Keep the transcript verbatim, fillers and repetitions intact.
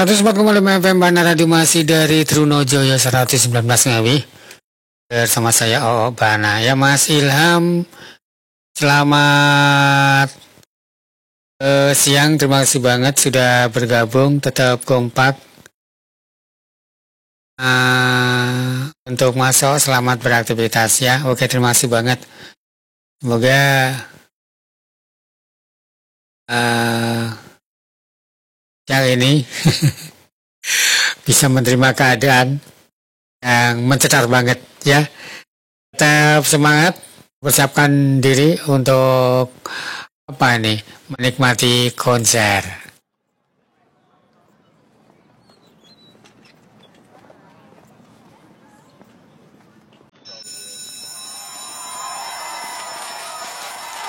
seratus empat koma lima F M Bana Radio masih dari Trunojoyo seratus sembilan belas Ngawi. Bersama saya O O Bana. Ya Mas Ilham, selamat uh, siang. Terima kasih banget sudah bergabung. Tetap kompak. Uh, untuk masuk, selamat beraktivitas ya. Oke, terima kasih banget. Semoga uh, yang ini bisa menerima keadaan yang mencetar banget ya. Tetap semangat, persiapkan diri untuk apa nih, menikmati konser.